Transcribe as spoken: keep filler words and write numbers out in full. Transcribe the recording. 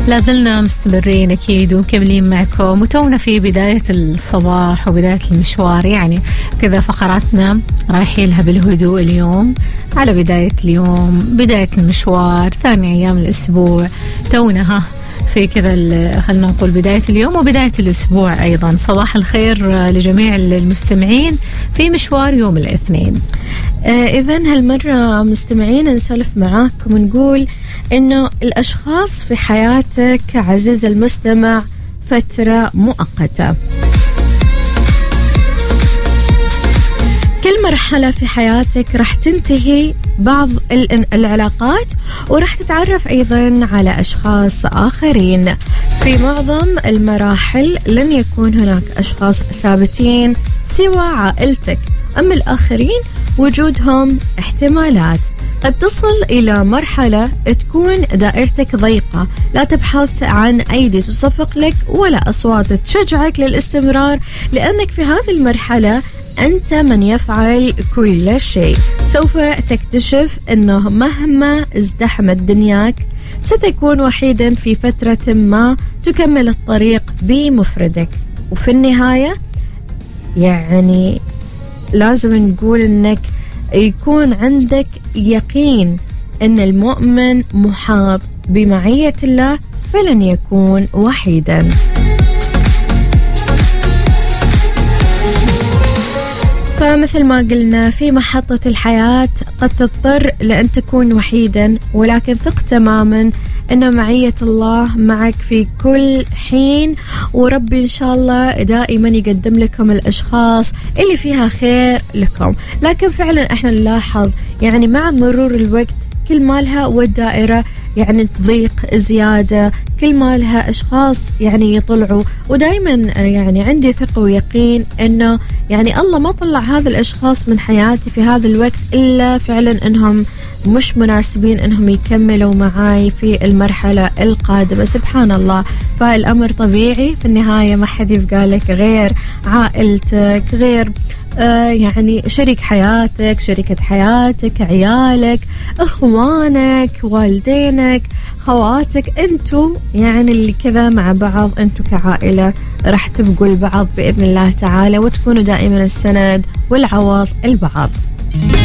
لازلنا مستمرين أكيد ومكملين معكم، وتونا في بداية الصباح وبداية المشوار، يعني كذا فقراتنا رايحين لها بالهدوء اليوم على بداية اليوم، بداية المشوار، ثاني أيام الأسبوع، تونا ها في كذا خلنا نقول بداية اليوم وبداية الأسبوع أيضا. صباح الخير لجميع المستمعين في مشوار يوم الاثنين. آه إذن هالمرة مستمعين نسولف معاكم ونقول إنه الأشخاص في حياتك عزيز المستمع فترة مؤقتة. كل مرحلة في حياتك راح تنتهي بعض العلاقات وراح تتعرف أيضا على أشخاص آخرين. في معظم المراحل لن يكون هناك أشخاص ثابتين سوى عائلتك، أما الآخرين وجودهم احتمالات. قد تصل إلى مرحلة تكون دائرتك ضيقة، لا تبحث عن أيدي تصفق لك ولا أصوات تشجعك للاستمرار، لأنك في هذه المرحلة أنت من يفعل كل شيء. سوف تكتشف أنه مهما ازدحمت دنياك ستكون وحيدا في فترة ما، تكمل الطريق بمفردك، وفي النهاية يعني لازم نقول أنك يكون عندك يقين أن المؤمن محاط بمعية الله فلن يكون وحيدا. فمثل ما قلنا في محطة الحياة قد تضطر لأن تكون وحيدا، ولكن ثق تماما أن معية الله معك في كل حين، وربي إن شاء الله دائما يقدم لكم الأشخاص اللي فيها خير لكم. لكن فعلا احنا نلاحظ يعني مع مرور الوقت كل ما لها والدائرة يعني تضيق زيادة، كل ما لها أشخاص يعني يطلعوا، ودايما يعني عندي ثقة ويقين أنه يعني الله ما طلع هذا الأشخاص من حياتي في هذا الوقت إلا فعلا أنهم مش مناسبين أنهم يكملوا معاي في المرحلة القادمة. سبحان الله، فالأمر طبيعي في النهاية ما حد يبقى لك غير عائلتك، غير آه يعني شريك حياتك، شريكة حياتك، عيالك، اخوانك، والدينك، خواتك، انتو يعني اللي كذا مع بعض، انتو كعائلة راح تبقوا لبعض بإذن الله تعالى، وتكونوا دائما السند والعوض البعض.